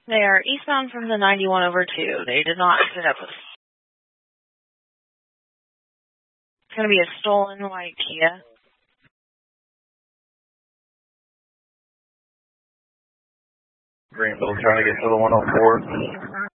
They are eastbound from the 91 over 2. They did not pick it up with us. It's going to be a stolen white Kia. Greenville trying to get to the 104.